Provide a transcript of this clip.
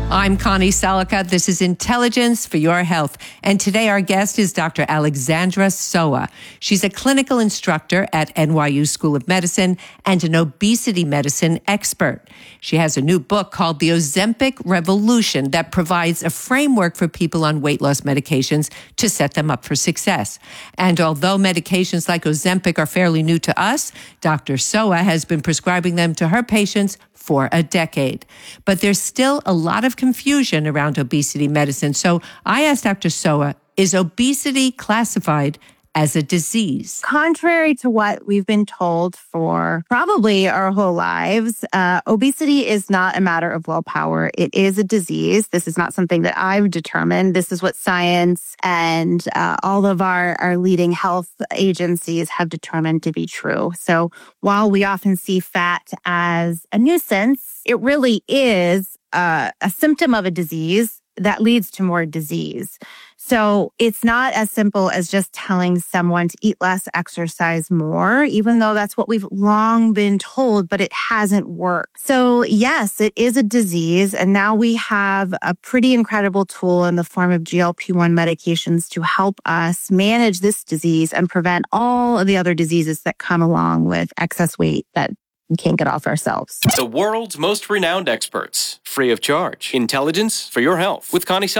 I'm Connie Salica. This is Intelligence for Your Health. And today our guest is Dr. Alexandra Soa. She's a clinical instructor at NYU School of Medicine and an obesity medicine expert. She has a new book called The Ozempic Revolution that provides a framework for people on weight loss medications to set them up for success. And although medications like Ozempic are fairly new to us, Dr. Soa has been prescribing them to her patients for a decade. But there's still a lot of confusion around obesity medicine. So I asked Dr. Soa, is obesity classified as a disease? Contrary to what we've been told for probably our whole lives, obesity is not a matter of willpower. It is a disease. This is not something that I've determined. This is what science and all of our leading health agencies have determined to be true. So while we often see fat as a nuisance, it really is a symptom of a disease that leads to more disease. So it's not as simple as just telling someone to eat less, exercise more, even though that's what we've long been told, but it hasn't worked. So yes, it is a disease. And now we have a pretty incredible tool in the form of GLP-1 medications to help us manage this disease and prevent all of the other diseases that come along with excess weight that we can't get off ourselves. The world's most renowned experts, free of charge. Intelligence for Your Health with Connie